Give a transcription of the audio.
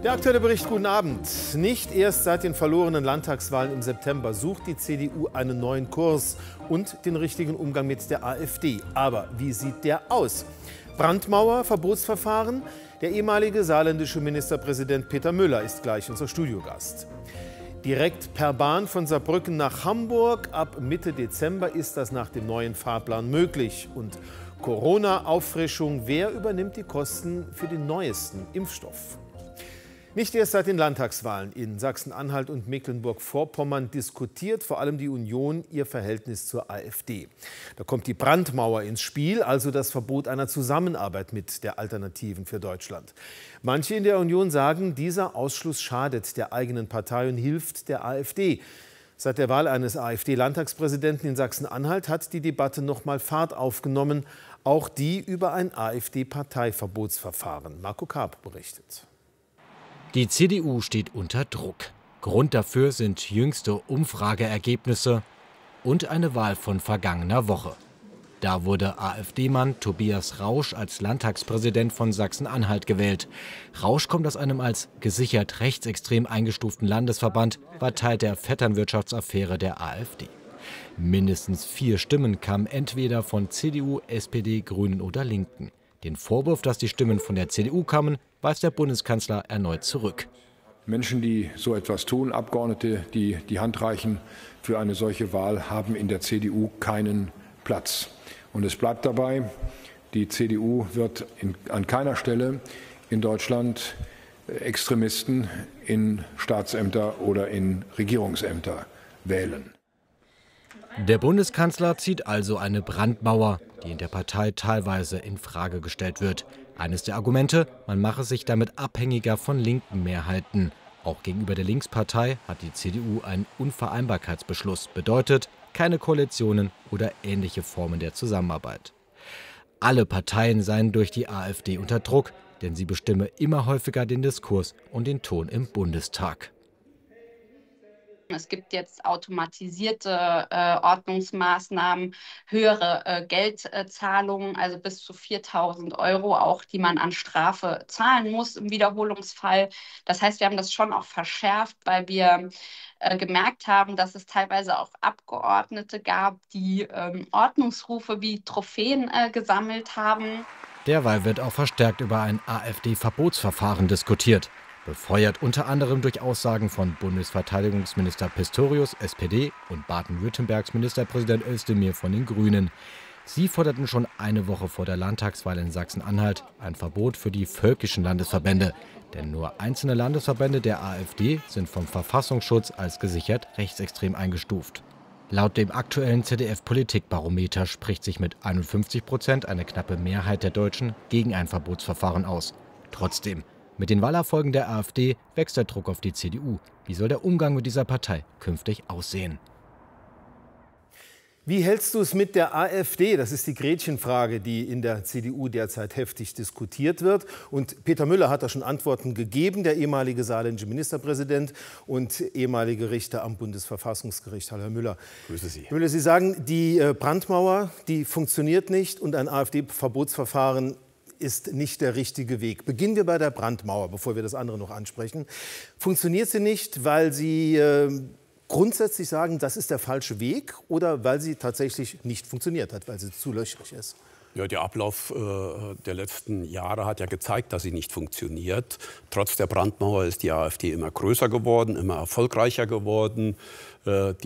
Der aktuelle Bericht, guten Abend. Nicht erst seit den verlorenen Landtagswahlen im September sucht die CDU einen neuen Kurs und den richtigen Umgang mit der AfD. Aber wie sieht der aus? Brandmauer, Verbotsverfahren? Der ehemalige saarländische Ministerpräsident Peter Müller ist gleich unser Studiogast. Direkt per Bahn von Saarbrücken nach Hamburg. Ab Mitte Dezember ist das nach dem neuen Fahrplan möglich. Und Corona-Auffrischung, wer übernimmt die Kosten für den neuesten Impfstoff? Nicht erst seit den Landtagswahlen in Sachsen-Anhalt und Mecklenburg-Vorpommern diskutiert vor allem die Union ihr Verhältnis zur AfD. Da kommt die Brandmauer ins Spiel, also das Verbot einer Zusammenarbeit mit der Alternativen für Deutschland. Manche in der Union sagen, dieser Ausschluss schadet der eigenen Partei und hilft der AfD. Seit der Wahl eines AfD-Landtagspräsidenten in Sachsen-Anhalt hat die Debatte noch mal Fahrt aufgenommen, auch die über ein AfD-Parteiverbotsverfahren. Marco Karp berichtet. Die CDU steht unter Druck. Grund dafür sind jüngste Umfrageergebnisse und eine Wahl von vergangener Woche. Da wurde AfD-Mann Tobias Rausch als Landtagspräsident von Sachsen-Anhalt gewählt. Rausch kommt aus einem als gesichert rechtsextrem eingestuften Landesverband, war Teil der Vetternwirtschaftsaffäre der AfD. Mindestens 4 Stimmen kamen entweder von CDU, SPD, Grünen oder Linken. Den Vorwurf, dass die Stimmen von der CDU kamen, weist der Bundeskanzler erneut zurück. Menschen, die so etwas tun, Abgeordnete, die die Hand reichen für eine solche Wahl, haben in der CDU keinen Platz. Und es bleibt dabei, die CDU wird an keiner Stelle in Deutschland Extremisten in Staatsämter oder in Regierungsämter wählen. Der Bundeskanzler zieht also eine Brandmauer, die in der Partei teilweise in Frage gestellt wird. Eines der Argumente, man mache sich damit abhängiger von linken Mehrheiten. Auch gegenüber der Linkspartei hat die CDU einen Unvereinbarkeitsbeschluss. Bedeutet, keine Koalitionen oder ähnliche Formen der Zusammenarbeit. Alle Parteien seien durch die AfD unter Druck, denn sie bestimme immer häufiger den Diskurs und den Ton im Bundestag. Es gibt jetzt automatisierte Ordnungsmaßnahmen, höhere Geldzahlungen, also bis zu 4.000 € auch, die man an Strafe zahlen muss im Wiederholungsfall. Das heißt, wir haben das schon auch verschärft, weil wir gemerkt haben, dass es teilweise auch Abgeordnete gab, die Ordnungsrufe wie Trophäen gesammelt haben. Derweil wird auch verstärkt über ein AfD-Verbotsverfahren diskutiert. Befeuert unter anderem durch Aussagen von Bundesverteidigungsminister Pistorius, SPD, und Baden-Württembergs Ministerpräsident Özdemir von den Grünen. Sie forderten schon eine Woche vor der Landtagswahl in Sachsen-Anhalt ein Verbot für die völkischen Landesverbände. Denn nur einzelne Landesverbände der AfD sind vom Verfassungsschutz als gesichert rechtsextrem eingestuft. Laut dem aktuellen ZDF-Politikbarometer spricht sich mit 51% eine knappe Mehrheit der Deutschen gegen ein Verbotsverfahren aus. Trotzdem, mit den Wahlerfolgen der AfD wächst der Druck auf die CDU. Wie soll der Umgang mit dieser Partei künftig aussehen? Wie hältst du es mit der AfD? Das ist die Gretchenfrage, die in der CDU derzeit heftig diskutiert wird. Und Peter Müller hat da schon Antworten gegeben, der ehemalige saarländische Ministerpräsident und ehemalige Richter am Bundesverfassungsgericht. Hallo Herr Müller. Grüße Sie. Herr Müller, Sie sagen, die Brandmauer, die funktioniert nicht und ein AfD-Verbotsverfahren ist nicht der richtige Weg. Beginnen wir bei der Brandmauer, bevor wir das andere noch ansprechen. Funktioniert sie nicht, weil Sie grundsätzlich sagen, das ist der falsche Weg, oder weil sie tatsächlich nicht funktioniert hat, weil sie zu löchrig ist? Ja, der Ablauf der letzten Jahre hat ja gezeigt, dass sie nicht funktioniert. Trotz der Brandmauer ist die AfD immer größer geworden, immer erfolgreicher geworden. Die